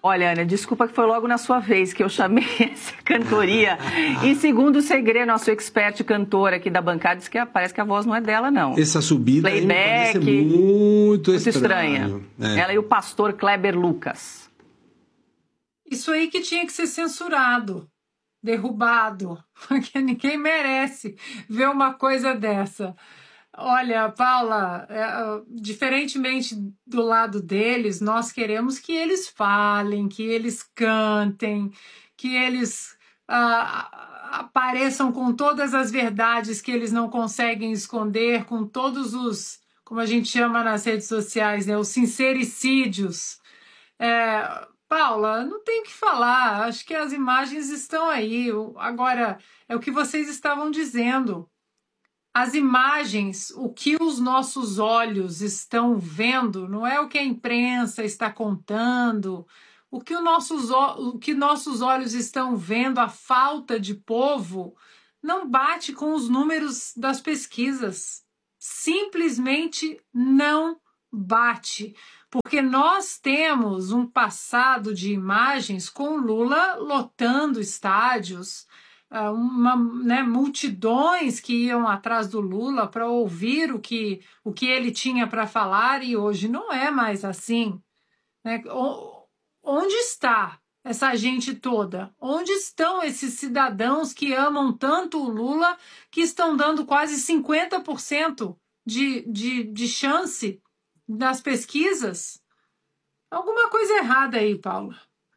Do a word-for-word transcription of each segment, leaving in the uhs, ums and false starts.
Olha, Ana, desculpa que foi logo na sua vez que eu chamei essa cantoria. E segundo o Segre, nosso expert cantor aqui da bancada, diz que parece que a voz não é dela, não. Essa subida aí me parece muito, muito estranha. estranha. É. Ela e o pastor Kleber Lucas. Isso aí que tinha que ser censurado, derrubado, porque ninguém merece ver uma coisa dessa. Olha, Paula, é, diferentemente do lado deles, nós queremos que eles falem, que eles cantem, que eles ah, apareçam com todas as verdades que eles não conseguem esconder, com todos os, como a gente chama nas redes sociais, né, os sincericídios. É, Paula, não tem o que falar, acho que as imagens estão aí. Agora, é o que vocês estavam dizendo. As imagens, o que os nossos olhos estão vendo, não é o que a imprensa está contando. O que, os nossos, o que nossos olhos estão vendo, a falta de povo, não bate com os números das pesquisas. Simplesmente não bate. Porque nós temos um passado de imagens com Lula lotando estádios, uma, né, multidões que iam atrás do Lula para ouvir o que, o que ele tinha para falar, e hoje não é mais assim. Né? Onde está essa gente toda? Onde estão esses cidadãos que amam tanto o Lula, que estão dando quase cinquenta por cento de, de, de chance nas pesquisas? Alguma coisa errada aí, Paula.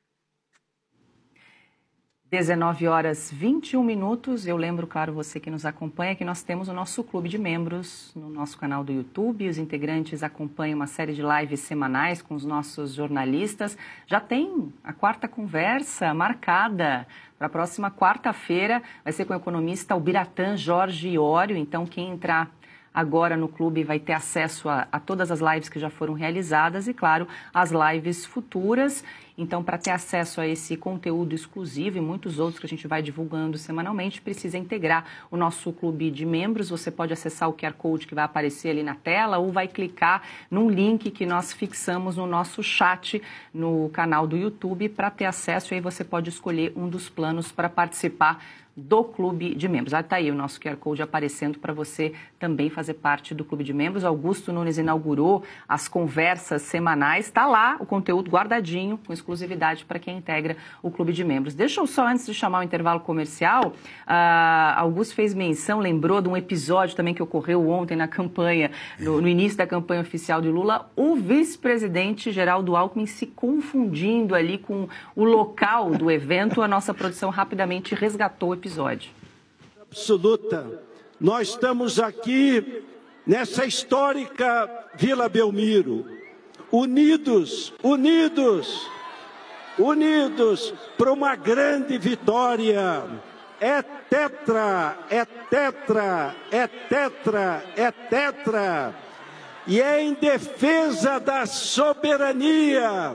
dezenove horas e vinte e um minutos. Eu lembro, claro, você que nos acompanha, que nós temos o nosso clube de membros no nosso canal do YouTube. Os integrantes acompanham uma série de lives semanais com os nossos jornalistas. Já tem a quarta conversa marcada para a próxima quarta-feira. Vai ser com o economista Albiratã Jorge Iório. Então, quem entrar agora no clube vai ter acesso a, a todas as lives que já foram realizadas e, claro, as lives futuras. Então, para ter acesso a esse conteúdo exclusivo e muitos outros que a gente vai divulgando semanalmente, precisa integrar o nosso clube de membros. Você pode acessar o Q R Code que vai aparecer ali na tela ou vai clicar num link que nós fixamos no nosso chat no canal do YouTube para ter acesso. E aí você pode escolher um dos planos para participar do clube de membros. Ah, tá aí o nosso Q R Code aparecendo para você também fazer parte do clube de membros. Augusto Nunes inaugurou as conversas semanais. Está lá o conteúdo guardadinho, com exclusividade para quem integra o clube de membros. Deixa eu só, antes de chamar o intervalo comercial, uh, Augusto fez menção, lembrou de um episódio também que ocorreu ontem na campanha, no, no início da campanha oficial de Lula, o vice-presidente Geraldo Alckmin se confundindo ali com o local do evento. A nossa produção rapidamente resgatou o episódio. Absoluta. Nós estamos aqui nessa histórica Vila Belmiro, unidos, unidos, unidos para uma grande vitória. É tetra, é tetra, é tetra, é tetra. E é em defesa da soberania.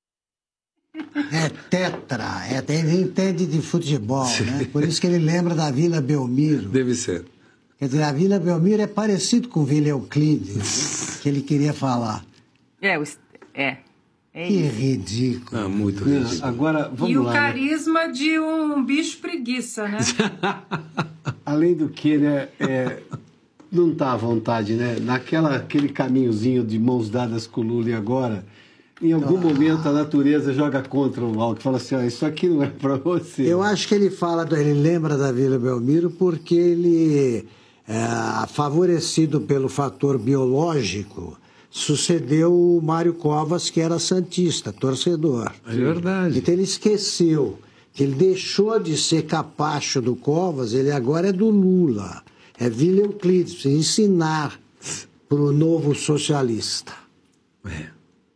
É tetra, é, ele entende de futebol, né? Por isso que ele lembra da Vila Belmiro. Deve ser. Quer dizer, a Vila Belmiro é parecido com Vila Euclides, que ele queria falar. É, é. é que ridículo. Ah, muito ridículo. Agora, vamos e lá, o carisma né? de um bicho preguiça, né? Além do que, né, é, não tá à vontade, né? Naquela, aquele caminhozinho de mãos dadas com o Lula e agora... Em algum ah. momento a natureza joga contra o Alckmin, fala assim, ó, isso aqui não é para você. Eu acho que ele fala, ele lembra da Vila Belmiro porque ele, é, favorecido pelo fator biológico, sucedeu o Mário Covas, que era santista, torcedor. É verdade. Então ele esqueceu que ele deixou de ser capacho do Covas, ele agora é do Lula. É Vila Euclides, precisa ensinar para o novo socialista. É.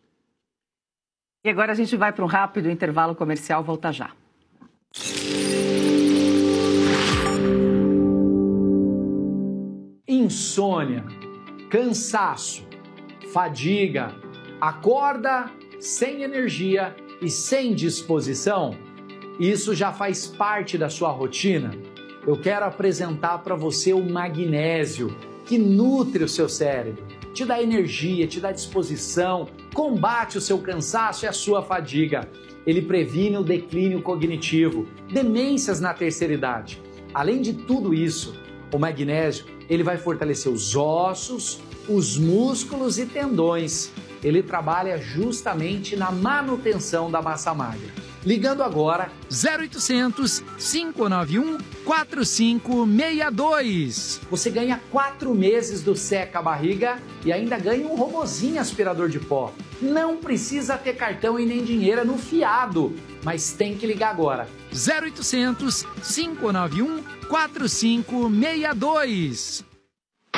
E agora a gente vai para um rápido intervalo comercial, volta já. Insônia, cansaço, fadiga, acorda sem energia e sem disposição. Isso já faz parte da sua rotina? Eu quero apresentar para você o magnésio, que nutre o seu cérebro, te dá energia, te dá disposição, combate o seu cansaço e a sua fadiga. Ele previne o declínio cognitivo, demências na terceira idade. Além de tudo isso, o magnésio ele vai fortalecer os ossos, os músculos e tendões. Ele trabalha justamente na manutenção da massa magra. Ligando agora zero oitocentos, cinco nove um, quatro cinco seis dois. Você ganha quatro meses do Seca Barriga e ainda ganha um robozinho aspirador de pó. Não precisa ter cartão e nem dinheiro no fiado, mas tem que ligar agora. zero oitocentos, cinco nove um, quatro cinco seis dois.